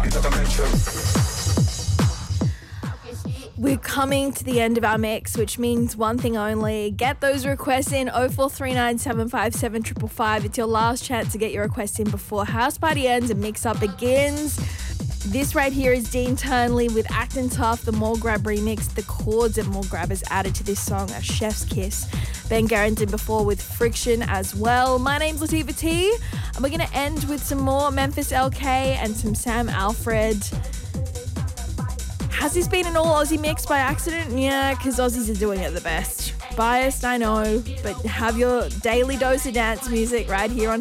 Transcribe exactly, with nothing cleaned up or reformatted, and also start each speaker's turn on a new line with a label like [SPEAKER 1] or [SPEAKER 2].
[SPEAKER 1] We're coming to the end of our mix, which means one thing only. Get those requests in oh four three nine, seven five seven, five five five. It's your last chance to get your request in before House Party ends and Mix Up begins. This right here is Dean Turnley with Actin' Tough, the More Grab remix. The chords and More Grab has added to this song, a chef's kiss. Ben Garrington before with Friction as well. My name's Latifah T, and we're going to end with some more Memphis L K and some Sam Alfred. Has this been an all Aussie mix by accident? Yeah, because Aussies are doing it the best. Biased, I know, but have your daily dose of dance music right here on